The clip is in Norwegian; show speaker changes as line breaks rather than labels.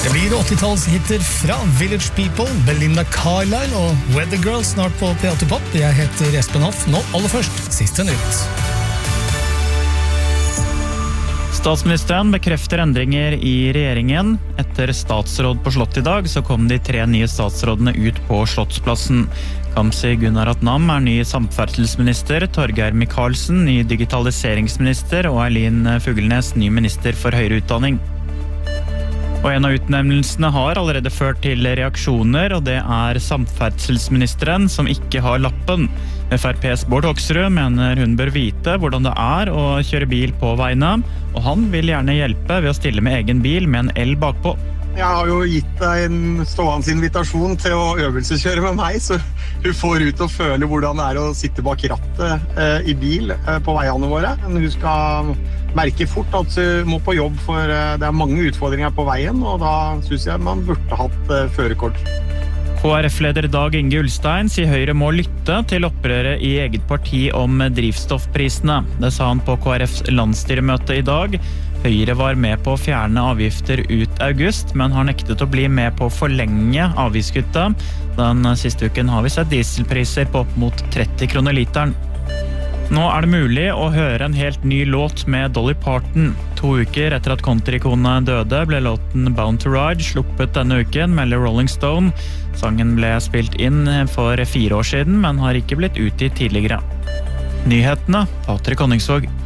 Det blir 80-tallshitter fra Village People, Belinda Carlisle og Weather Girls snart på P8 Pop. Jeg heter Espen Hoff. Nå aller først, siste nytt.
Statsministeren bekrefter endringer i regjeringen. Etter statsråd på Slott i dag, så kom de 3 nye statsrådene ut på Slottsplassen. Kamzy Gunaratnam ny samferdselsminister, Torgeir Micaelsen ny digitaliseringsminister og Eileen Fugelnes ny minister for høyere utdanning. Og en av utnevnelsene har allerede ført til reaksjoner, og det samferdselsministeren som ikke har lappen. FrPs Bård Hoksrud mener hun bør vite hvordan det å kjøre bil på veiene, og han vil gjerne hjelpe ved å stille med egen bil med en el bakpå.
Jeg har jo gitt deg en stående invitasjon til å øvelseskjøre med meg, så hun får ut og føle hvordan det å sitte bak rattet i bil på veiene våre. Hun skal merke fort at hun må på jobb, for det mange utfordringer på veien, og da synes jeg man burde hatt førerkort.
KrF-leder Dag Inge Ulstein sier Høyre må lytte til opprøret i eget parti om drivstoffprisene. Det sa han på KrFs landsstyremøte i dag. Høyre var med på å fjerne avgifter ut august, men har nektet å bli med på å forlenge avgiftskuttet. Den siste uken har vi sett dieselpriser på opp mot 30 kroner literen. Nå det mulig å høre en helt ny låt med Dolly Parton. 2 uker etter at countryikonet døde, ble låten Bound to Ride sluppet denne uken, melder Rolling Stone. Sangen ble spilt inn for 4 år siden, men har ikke blitt utgitt tidligere. Nyhetene, Patrik Honningsvåg.